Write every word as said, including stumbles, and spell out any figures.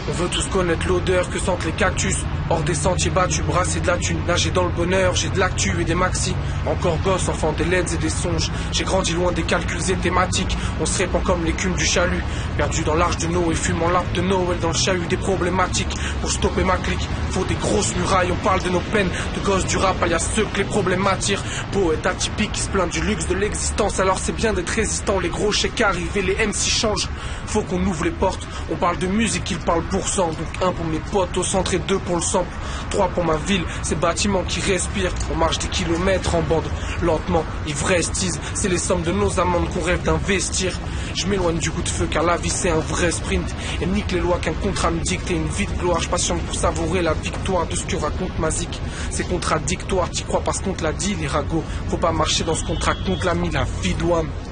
On veut tous connaître l'odeur que sentent les cactus. Hors des sentiers battus, brasser de la thune, nager dans le bonheur, j'ai de l'actu et des maxi. Encore gosse, enfant des leds et des songes. J'ai grandi loin des calculs et thématiques. On se répand comme l'écume du chalut. Perdu dans l'arche de Noé, fumant l'arbre de Noël dans le chahut des problématiques. Pour stopper ma clique, faut des grosses murailles. On parle de nos peines, de gosses du rap, il y a ceux que les problèmes attirent. Poète atypique qui se plaint du luxe de l'existence. Alors c'est bien d'être résistant, les gros chèques arrivent et les M C changent. Faut qu'on ouvre les portes, on parle de musique, ils parlent pour cent. Donc un pour mes potes au centre et deux pour le sample. Trois pour ma ville, ces bâtiments qui respirent. On marche des kilomètres en bande, lentement, ivrestise. C'est les sommes de nos amendes qu'on rêve d'investir. Je m'éloigne du coup de feu car la vie c'est un vrai sprint. Et nique les lois qu'un contrat me dicte et une vie de gloire. Je patiente pour savourer la victoire de ce que raconte Mazik. C'est contradictoire, t'y crois parce qu'on te l'a dit les ragots. Faut pas marcher dans ce contrat qu'on te l'a mis, la vie douane.